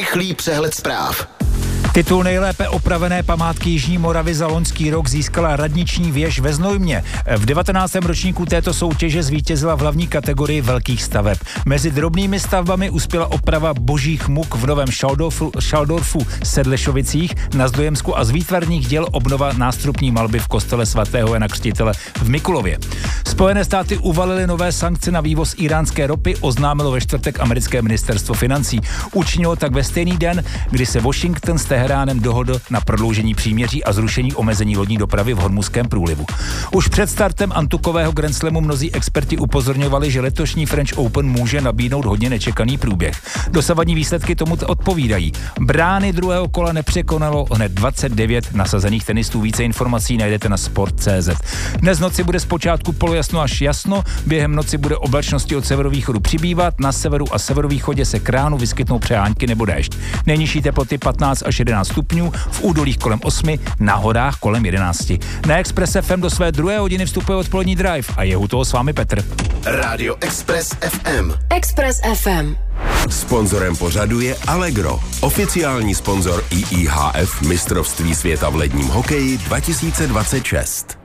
rychlý přehled zpráv. Titul nejlépe opravené památky Jižní Moravy za loňský rok získala radniční věž ve Znojmě. V 19. ročníku této soutěže zvítězila v hlavní kategorii velkých staveb. Mezi drobnými stavbami uspěla oprava Božích muk v Novém Šaldorfu Sedlešovicích na Zdojemsku a z výtvarných děl obnova nástupní malby v kostele svatého Jana Křtitele v Mikulově. Spojené státy uvalily nové sankce na vývoz iránské ropy, oznámilo ve čtvrtek americké ministerstvo financí. Učinilo tak ve stejný den, kdy se Washington s Teheránem dohodl na prodloužení příměří a zrušení omezení lodní dopravy v Hormuzském průlivu. Už před startem antukového Grand Slamu mnozí experti upozorňovali, že letošní French Open může nabídnout hodně nečekaný průběh. Dosavadní výsledky tomu odpovídají. Brány druhého kola nepřekonalo hned 29 nasazených tenistů. Více informací najdete na sport.cz. Dnes v noci bude zpočátku polojasno až jasno, během noci bude oblačnosti od severovýchodu přibývat, na severu a severovýchodě se k ránu vyskytnou přehánky nebo déšť. Nejnižší teploty 15 až 11 stupňů, v údolích kolem 8, na horách kolem 11. Na Express FM do své druhé hodiny vstupuje odpolední drive a je u toho s vámi Petr. Radio Express FM. Express FM. Sponzorem pořadu je Allegro, oficiální sponzor IIHF mistrovství světa v ledním hokeji 2026.